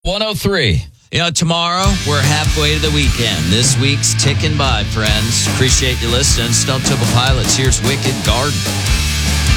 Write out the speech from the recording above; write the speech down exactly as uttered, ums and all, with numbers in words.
one oh three. You know, tomorrow, we're halfway to the weekend. This week's ticking by, friends. Appreciate you listening. Stone Temple Pilots, here's Wicked Garden.